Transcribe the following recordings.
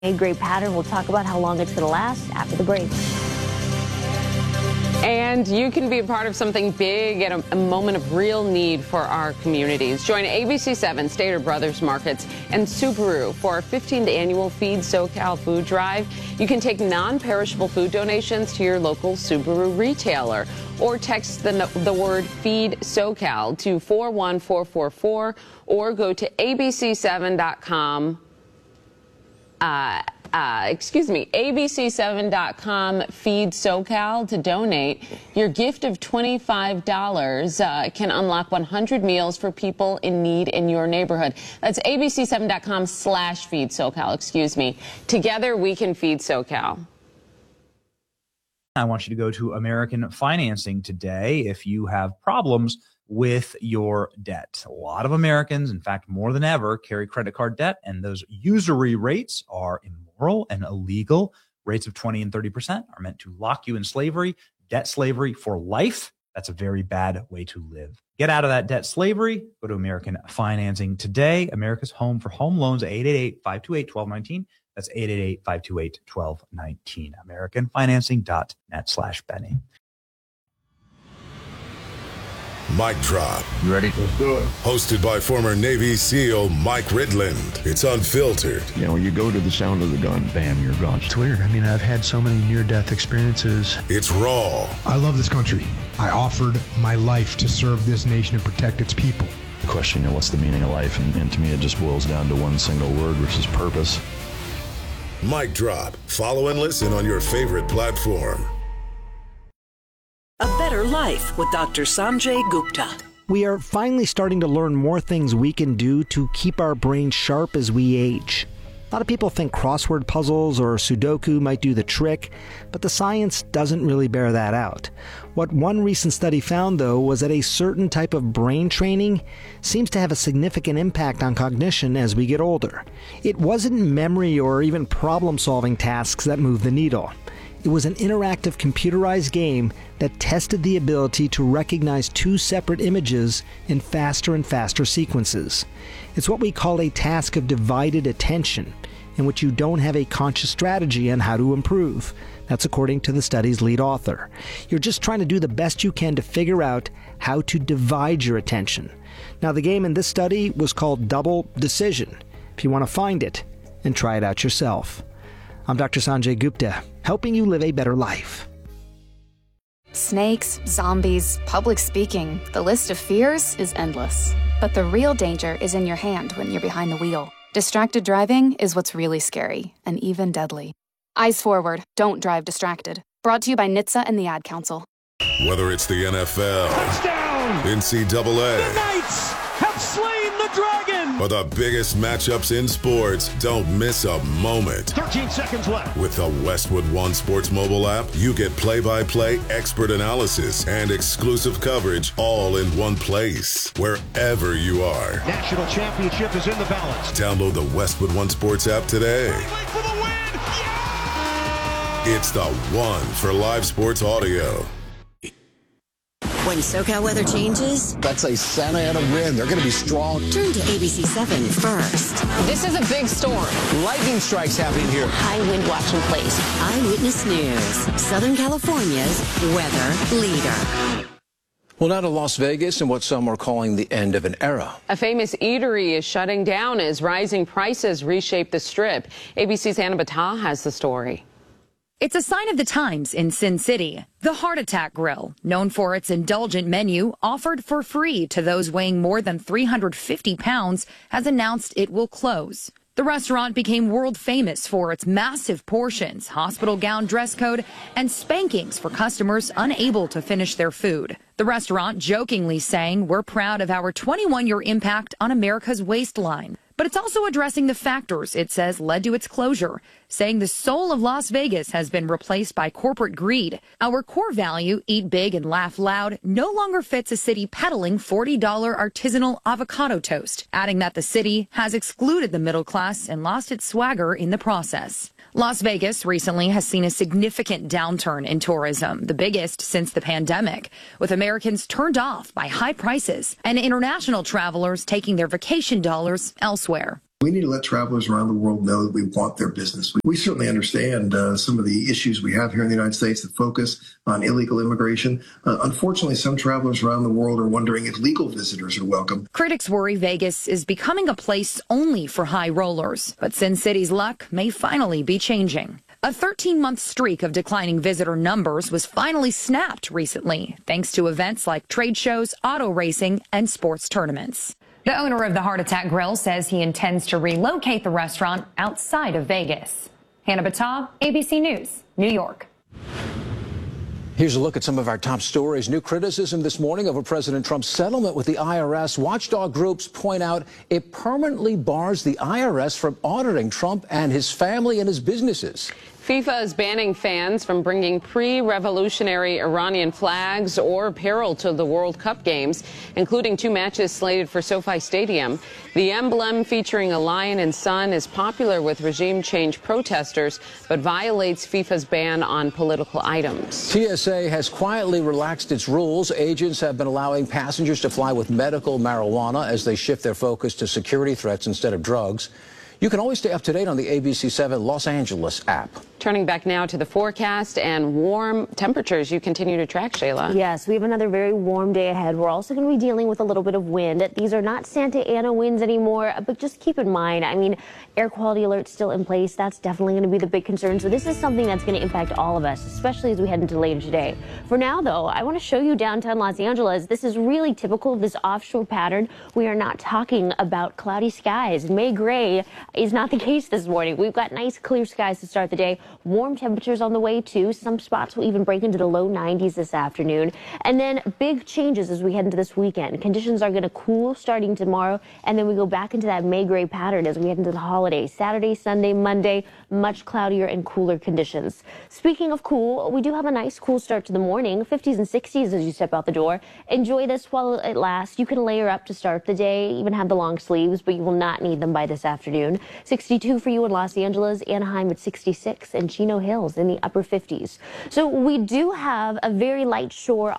A great pattern. We'll talk about how long it's going to last after the break. And you can be a part of something big at a moment of real need for our communities. Join ABC7, Stater Brothers Markets, and Subaru for our 15th annual Feed SoCal food drive. You can take non-perishable food donations to your local Subaru retailer or text the word Feed SoCal to 41444 or go to abc7.com. abc7.com Feed SoCal to donate. Your gift of $25 can unlock 100 meals for people in need in your neighborhood. That's abc7.com/Feed SoCal, Together we can feed SoCal. I want you to go to American Financing today if you have problems with your debt. A lot of Americans, in fact, more than ever, carry credit card debt, and those usury rates are immoral and illegal. Rates of 20 and 30% are meant to lock you in slavery, debt slavery for life. That's a very bad way to live. Get out of that debt slavery. Go to American Financing today. America's home for home loans, 888-528-1219. That's 888-528-1219. AmericanFinancing.net/Benny. Mic Drop. You ready? Let's do it. Hosted by former Navy SEAL Mike Ridland. It's unfiltered. You know, when you go to the sound of the gun, bam, you're gone. It's weird. I mean, I've had so many near-death experiences. It's raw. I love this country. I offered my life to serve this nation and protect its people. The question, what's the meaning of life? And to me, it just boils down to one single word, which is purpose. Mic Drop. Follow and listen on your favorite platform. A Better Life with Dr. Sanjay Gupta. We are finally starting to learn more things we can do to keep our brains sharp as we age. A lot of people think crossword puzzles or Sudoku might do the trick, but the science doesn't really bear that out. What one recent study found, though, was that a certain type of brain training seems to have a significant impact on cognition as we get older. It wasn't memory or even problem-solving tasks that moved the needle. It was an interactive computerized game that tested the ability to recognize two separate images in faster and faster sequences. It's what we call a task of divided attention, in which you don't have a conscious strategy on how to improve. That's according to the study's lead author. You're just trying to do the best you can to figure out how to divide your attention. Now, the game in this study was called Double Decision. If you want to find it and try it out yourself. I'm Dr. Sanjay Gupta, helping you live a better life. Snakes, zombies, public speaking. The list of fears is endless. But the real danger is in your hand when you're behind the wheel. Distracted driving is what's really scary and even deadly. Eyes forward, don't drive distracted. Brought to you by NHTSA and the Ad Council. Whether it's the NFL, touchdown, NCAA, the Knights have slain the dragon, or the biggest matchups in sports, don't miss a moment. 13 seconds left. With the Westwood One Sports mobile app, you get play-by-play expert analysis and exclusive coverage all in one place, wherever you are. National championship is in the balance. Download the Westwood One Sports app today. For the win! Yeah! It's the one for live sports audio. When SoCal weather changes, that's a Santa Ana wind. They're going to be strong. Turn to ABC7 first. This is a big storm. Lightning strikes happening here. High wind watching place. Eyewitness News, Southern California's weather leader. Well, now to Las Vegas and what some are calling the end of an era. A famous eatery is shutting down as rising prices reshape the Strip. ABC's Anna Battah has the story. It's a sign of the times in Sin City. The Heart Attack Grill, known for its indulgent menu, offered for free to those weighing more than 350 pounds, has announced it will close. The restaurant became world famous for its massive portions, hospital gown dress code, and spankings for customers unable to finish their food. The restaurant jokingly saying, "We're proud of our 21-year impact on America's waistline." But it's also addressing the factors it says led to its closure, saying the soul of Las Vegas has been replaced by corporate greed. Our core value, eat big and laugh loud, no longer fits a city peddling $40 artisanal avocado toast, adding that the city has excluded the middle class and lost its swagger in the process. Las Vegas recently has seen a significant downturn in tourism, the biggest since the pandemic, with Americans turned off by high prices and international travelers taking their vacation dollars elsewhere. We need to let travelers around the world know that we want their business. We certainly understand some of the issues we have here in the United States that focus on illegal immigration. Unfortunately, some travelers around the world are wondering if legal visitors are welcome. Critics worry Vegas is becoming a place only for high rollers, but Sin City's luck may finally be changing. A 13-month streak of declining visitor numbers was finally snapped recently, thanks to events like trade shows, auto racing, and sports tournaments. The owner of the Heart Attack Grill says he intends to relocate the restaurant outside of Vegas. Hannah Battah, ABC News, New York. Here's a look at some of our top stories. New criticism this morning over President Trump's settlement with the IRS. Watchdog groups point out it permanently bars the IRS from auditing Trump and his family and his businesses. FIFA is banning fans from bringing pre-revolutionary Iranian flags or apparel to the World Cup games, including 2 matches slated for SoFi Stadium. The emblem featuring a lion and sun is popular with regime change protesters, but violates FIFA's ban on political items. TSA has quietly relaxed its rules. Agents have been allowing passengers to fly with medical marijuana as they shift their focus to security threats instead of drugs. You can always stay up to date on the ABC7 Los Angeles app. Turning back now to the forecast and warm temperatures you continue to track, Shayla. Yes, we have another very warm day ahead. We're also going to be dealing with a little bit of wind. These are not Santa Ana winds anymore, but just keep in mind, air quality alerts still in place. That's definitely going to be the big concern. So this is something that's going to impact all of us, especially as we head into later today. For now, though, I want to show you downtown Los Angeles. This is really typical of this offshore pattern. We are not talking about cloudy skies. May gray is not the case this morning. We've got nice clear skies to start the day. Warm temperatures on the way, too. Some spots will even break into the low 90s this afternoon. And then big changes as we head into this weekend. Conditions are going to cool starting tomorrow, and then we go back into that May gray pattern as we head into the holidays. Saturday, Sunday, Monday, much cloudier and cooler conditions. Speaking of cool, we do have a nice cool start to the morning. 50s and 60s as you step out the door. Enjoy this while it lasts. You can layer up to start the day, even have the long sleeves, but you will not need them by this afternoon. 62 for you in Los Angeles, Anaheim at 66, and Chino Hills in the upper 50s. So we do have a very light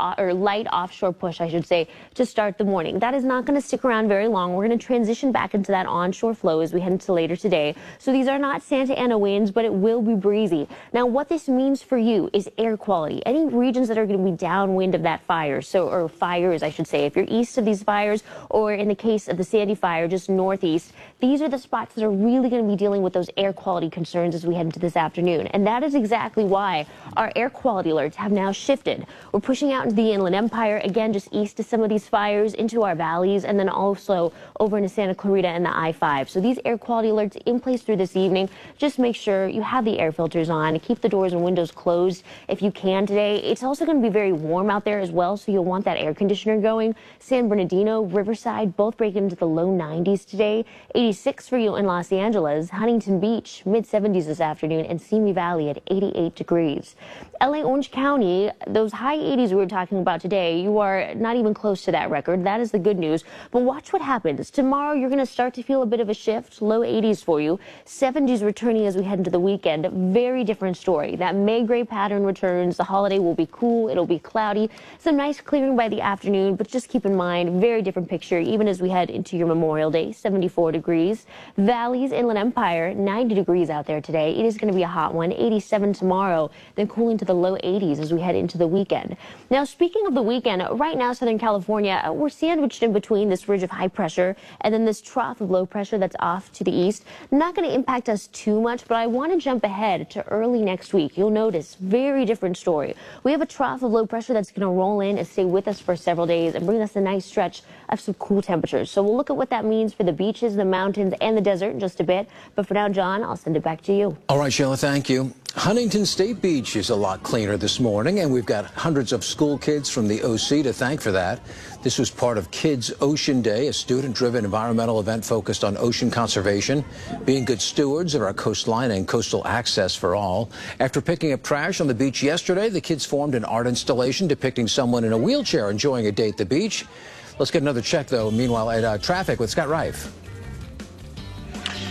offshore push, I should say, to start the morning. That is not going to stick around very long. We're going to transition back into that onshore flow as we head into later today. So these are not Santa Ana winds, but it will be breezy. Now, what this means for you is air quality. Any regions that are going to be downwind of that fire, or fires, I should say, if you're east of these fires, or in the case of the Sandy fire, just northeast, these are the spots that are really going to be dealing with those air quality concerns as we head into this afternoon. And that is exactly why our air quality alerts have now shifted. We're pushing out into the Inland Empire, again, just east of some of these fires, into our valleys, and then also over into Santa Clarita and the I-5. So these air quality alerts in place through this evening. Just make sure you have the air filters on. Keep the doors and windows closed if you can today. It's also going to be very warm out there as well, so you'll want that air conditioner going. San Bernardino, Riverside, both breaking into the low 90s today. 86 for you in Los Angeles. Huntington Beach, mid-70s this afternoon, and Simi Valley at 88 degrees. LA Orange County, those high 80s we were talking about today, you are not even close to that record. That is the good news. But watch what happens. Tomorrow, you're going to start to feel a bit of a shift. Low 80s for you. 70s returning as we head into the weekend. Very different story. That May gray pattern returns. The holiday will be cool. It'll be cloudy. Some nice clearing by the afternoon, but just keep in mind, very different picture even as we head into your Memorial Day. 74 degrees. Valleys, Inland Empire, 90 degrees out there today. It is going to be a hot one. 87 tomorrow, then cooling to the low 80s as we head into the weekend. Now, speaking of the weekend, right now, Southern California, we're sandwiched in between this ridge of high pressure and then this trough of low pressure that's off to the east. Not going to impact us too much, but I want to jump ahead to early next week. You'll notice, very different story. We have a trough of low pressure that's going to roll in and stay with us for several days and bring us a nice stretch of some cool temperatures. So we'll look at what that means for the beaches, the mountains, and the desert in just a bit. But for now, John, I'll send it back to you. All right, Sheila, thank you. Huntington State Beach is a lot cleaner this morning, and we've got hundreds of school kids from the OC to thank for that. This was part of Kids Ocean Day, a student-driven environmental event focused on ocean conservation, being good stewards of our coastline and coastal access for all. After picking up trash on the beach yesterday, the kids formed an art installation depicting someone in a wheelchair enjoying a day at the beach. Let's get another check, though, meanwhile, at traffic with Scott Reif.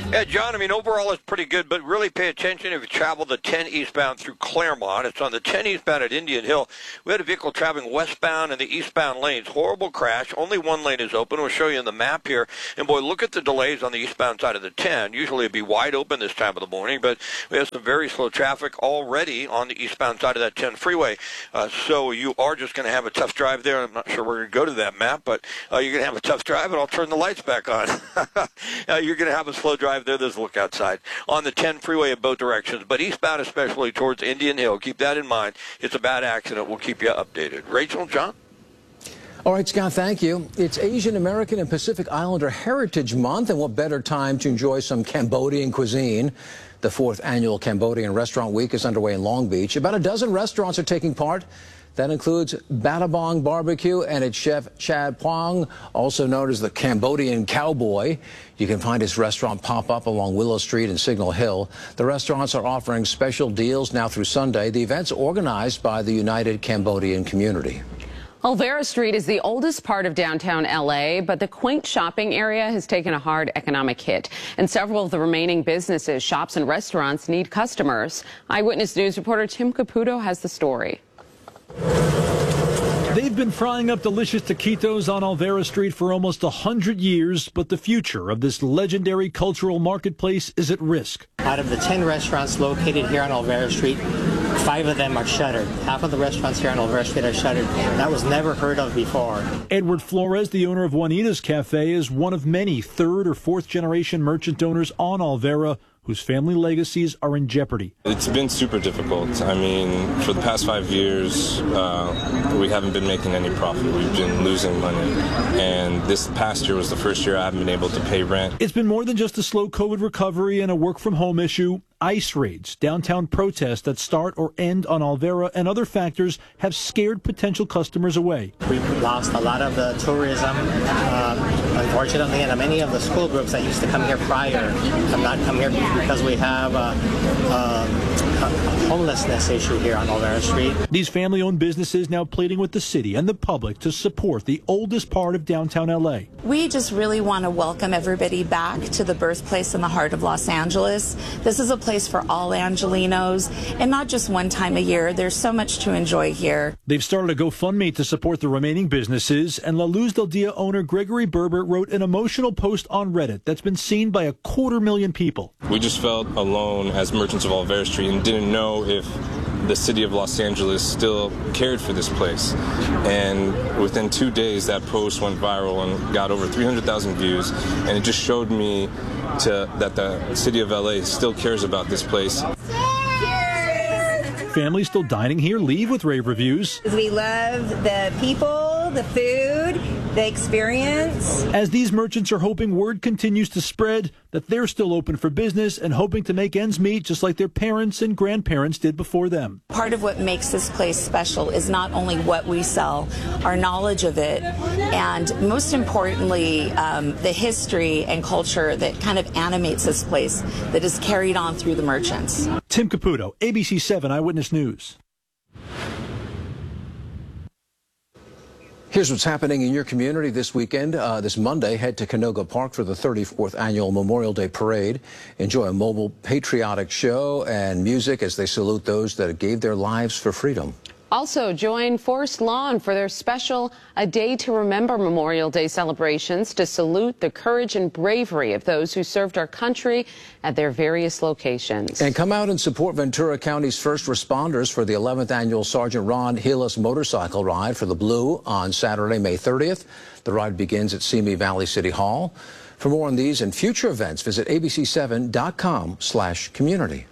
Yeah, John, I mean, overall it's pretty good, but really pay attention if you travel the 10 eastbound through Claremont. It's on the 10 eastbound at Indian Hill. We had a vehicle traveling westbound in the eastbound lanes. Horrible crash. Only one lane is open. We'll show you in the map here. And, boy, look at the delays on the eastbound side of the 10. Usually it'd be wide open this time of the morning, but we have some very slow traffic already on the eastbound side of that 10 freeway. So you are just going to have a tough drive there. I'm not sure we're going to go to that map, but you're going to have a tough drive, and I'll turn the lights back on. You're going to have a slow drive there. There's a look outside on the 10 freeway in both directions, but eastbound especially towards Indian Hill. Keep that in mind. It's a bad accident. We'll keep you updated. Rachel, John? All right, Scott, thank you. It's Asian American and Pacific Islander Heritage Month, and what better time to enjoy some Cambodian cuisine. The 4th annual Cambodian Restaurant Week is underway in Long Beach. About a dozen restaurants are taking part. That includes Battambang Barbecue and its chef Chad Phuong, also known as the Cambodian Cowboy. You can find his restaurant pop up along Willow Street and Signal Hill. The restaurants are offering special deals now through Sunday. The event's organized by the United Cambodian Community. Olvera Street is the oldest part of downtown L.A., but the quaint shopping area has taken a hard economic hit. And several of the remaining businesses, shops, and restaurants need customers. Eyewitness News reporter Tim Caputo has the story. They've been frying up delicious taquitos on Olvera Street for almost 100 years, but the future of this legendary cultural marketplace is at risk. Out of the 10 restaurants located here on Olvera Street, 5 of them are shuttered. Half of the restaurants here on Olvera Street are shuttered. That was never heard of before. Edward Flores, the owner of Juanita's Cafe, is one of many 3rd or 4th generation merchant owners on Olvera whose family legacies are in jeopardy. It's been super difficult. I mean, for the past 5 years, we haven't been making any profit. We've been losing money. And this past year was the first year I haven't been able to pay rent. It's been more than just a slow COVID recovery and a work-from-home issue. ICE raids, downtown protests that start or end on Olvera, and other factors have scared potential customers away. We've lost a lot of the tourism, unfortunately, and many of the school groups that used to come here prior have not come here because we have a homelessness issue here on Olvera Street. These family-owned businesses now pleading with the city and the public to support the oldest part of downtown L.A. We just really want to welcome everybody back to the birthplace in the heart of Los Angeles. This is a place for all Angelenos, and not just one time a year. There's so much to enjoy here. They've started a GoFundMe to support the remaining businesses, and La Luz del Dia owner Gregory Berber wrote an emotional post on Reddit that's been seen by 250,000 people. We just felt alone as merchants of Olvera Street and didn't know if the city of Los Angeles still cared for this place. And within 2 days, that post went viral and got over 300,000 views, and it just showed me that the city of LA still cares about this place. Families still dining here leave with rave reviews. We love the people, the food, the experience. As these merchants are hoping word continues to spread that they're still open for business and hoping to make ends meet just like their parents and grandparents did before them. Part of what makes this place special is not only what we sell, our knowledge of it, and most importantly, the history and culture that kind of animates this place that is carried on through the merchants. Tim Caputo, ABC 7 Eyewitness News. Here's what's happening in your community this weekend. This Monday, head to Canoga Park for the 34th Annual Memorial Day Parade. Enjoy a mobile patriotic show and music as they salute those that gave their lives for freedom. Also, join Forest Lawn for their special A Day to Remember Memorial Day celebrations to salute the courage and bravery of those who served our country at their various locations. And come out and support Ventura County's first responders for the 11th Annual Sergeant Ron Hillis Motorcycle Ride for the Blue on Saturday, May 30th. The ride begins at Simi Valley City Hall. For more on these and future events, visit abc7.com/community.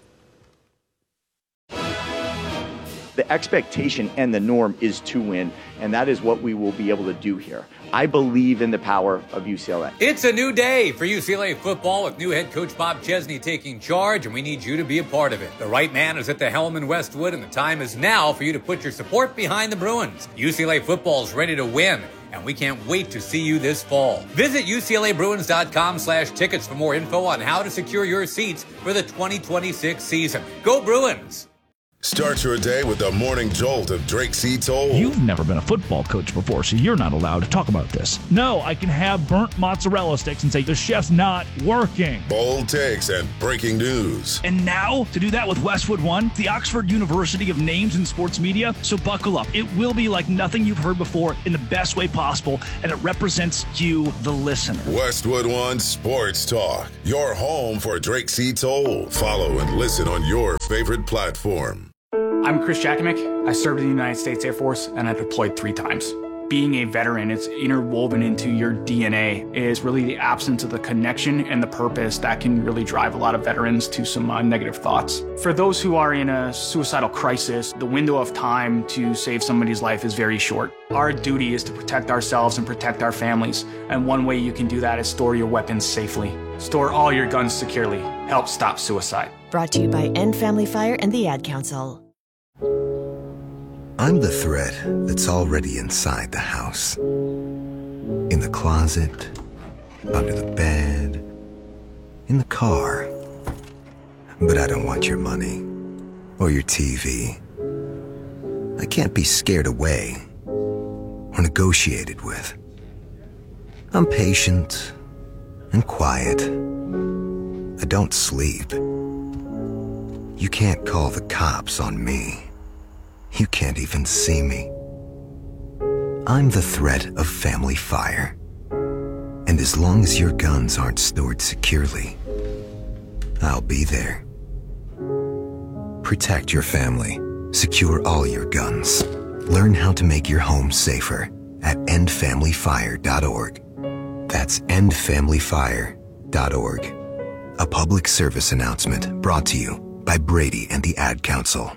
The expectation and the norm is to win, and that is what we will be able to do here. I believe in the power of UCLA. It's a new day for UCLA football with new head coach Bob Chesney taking charge, and we need you to be a part of it. The right man is at the helm in Westwood, and the time is now for you to put your support behind the Bruins. UCLA football is ready to win, and we can't wait to see you this fall. Visit UCLABruins.com/tickets for more info on how to secure your seats for the 2026 season. Go Bruins! Start your day with the morning jolt of Drake C. Toll. You've never been a football coach before, so you're not allowed to talk about this. No, I can have burnt mozzarella sticks and say the chef's not working. Bold takes and breaking news. And now, to do that with Westwood One, the Oxford University of names in sports media, so buckle up. It will be like nothing you've heard before in the best way possible, and it represents you, the listener. Westwood One Sports Talk, your home for Drake C. Toll. Follow and listen on your favorite platform. I'm Chris Jakimick. I served in the United States Air Force and I deployed 3 times. Being a veteran, it's interwoven into your DNA, is really the absence of the connection and the purpose that can really drive a lot of veterans to some negative thoughts. For those who are in a suicidal crisis, the window of time to save somebody's life is very short. Our duty is to protect ourselves and protect our families, and one way you can do that is store your weapons safely. Store all your guns securely. Help stop suicide. Brought to you by End Family Fire and the Ad Council. I'm the threat that's already inside the house. In the closet, under the bed, in the car. But I don't want your money or your TV. I can't be scared away or negotiated with. I'm patient and quiet. I don't sleep. You can't call the cops on me. You can't even see me. I'm the threat of family fire. And as long as your guns aren't stored securely, I'll be there. Protect your family. Secure all your guns. Learn how to make your home safer at endfamilyfire.org. That's endfamilyfire.org. A public service announcement brought to you by Brady and the Ad Council.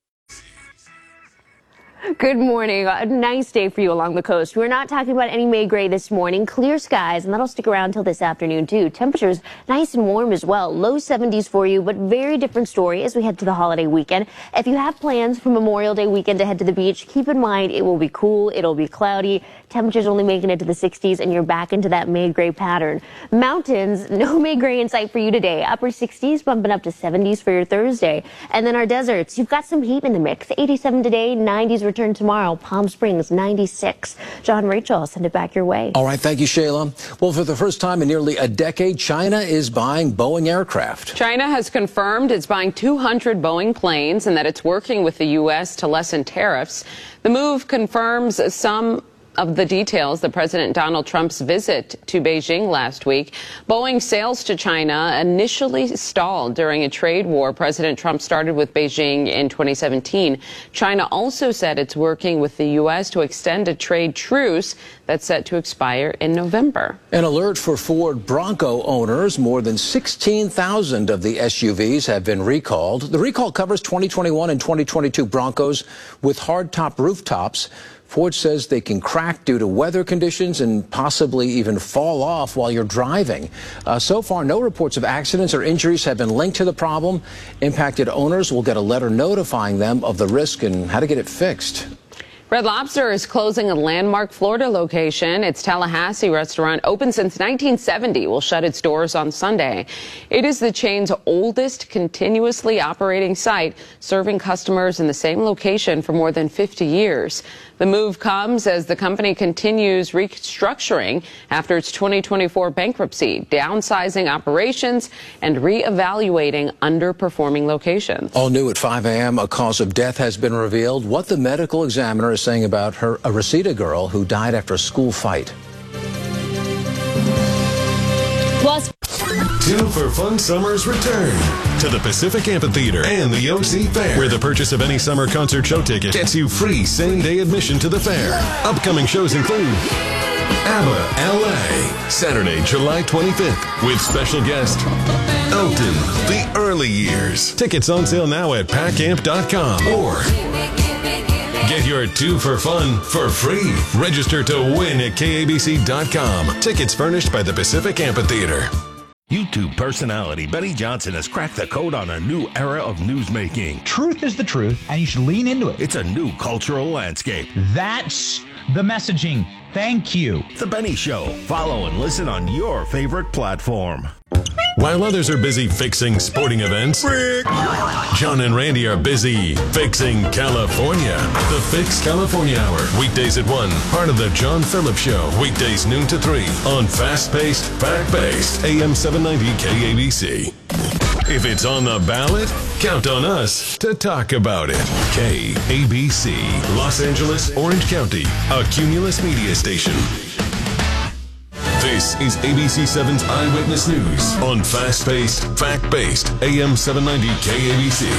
Good morning. A nice day for you along the coast. We're not talking about any May gray this morning. Clear skies, and that'll stick around till this afternoon, too. Temperatures nice and warm as well. Low 70s for you, but very different story as we head to the holiday weekend. If you have plans for Memorial Day weekend to head to the beach, keep in mind it will be cool, it'll be cloudy. Temperatures only making it to the 60s, and you're back into that May gray pattern. Mountains, no May gray in sight for you today. Upper 60s, bumping up to 70s for your Thursday. And then our deserts, you've got some heat in the mix. 87 today, 90s return tomorrow. Palm Springs, 96. John, Rachel, I'll send it back your way. All right, thank you, Shayla. Well, for the first time in nearly a decade, China is buying Boeing aircraft. China has confirmed it's buying 200 Boeing planes and that it's working with the U.S. to lessen tariffs. The move confirms some of the details of President Donald Trump's visit to Beijing last week. Boeing sales to China initially stalled during a trade war President Trump started with Beijing in 2017. China also said it's working with the U.S. to extend a trade truce that's set to expire in November. An alert for Ford Bronco owners. More than 16,000 of the SUVs have been recalled. The recall covers 2021 and 2022 Broncos with hardtop rooftops. Ford says they can crack due to weather conditions and possibly even fall off while you're driving. So far, no reports of accidents or injuries have been linked to the problem. Impacted owners will get a letter notifying them of the risk and how to get it fixed. Red Lobster is closing a landmark Florida location. Its Tallahassee restaurant, open since 1970, will shut its doors on Sunday. It is the chain's oldest continuously operating site, serving customers in the same location for more than 50 years. The move comes as the company continues restructuring after its 2024 bankruptcy, downsizing operations and reevaluating underperforming locations. All new at 5 a.m., a cause of death has been revealed. What the medical examiner is saying about a Reseda girl who died after a school fight. Plus, 2 for Fun Summers return to the Pacific Amphitheater and the OC Fair, where the purchase of any summer concert show ticket gets you free same-day admission to the fair. Upcoming shows include ABBA LA, Saturday, July 25th, with special guest Elton, The Early Years. Tickets on sale now at PACamp.com or get your 2 for Fun for free. Register to win at KABC.com. Tickets furnished by the Pacific Amphitheater. YouTube personality Betty Johnson has cracked the code on a new era of newsmaking. Truth is the truth, and you should lean into it. It's a new cultural landscape. That's the messaging. Thank you. The Benny Show. Follow and listen on your favorite platform. While others are busy fixing sporting events, John and Randy are busy fixing California. The Fix California Hour, weekdays at 1, part of the John Phillips Show, weekdays noon to 3 on fast-paced, fact-based AM 790 KABC. If it's on the ballot, count on us to talk about it. KABC, Los Angeles, Orange County, a Cumulus media station. This is ABC7's Eyewitness News on fast-paced, fact-based AM 790 KABC.